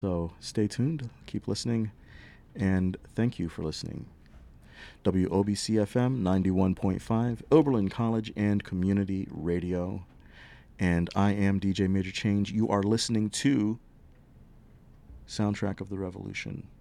So stay tuned, keep listening, and thank you for listening. WOBCFM 91.5, Oberlin College and Community Radio. And I am DJ Major Change. You are listening to Soundtrack of the Revolution.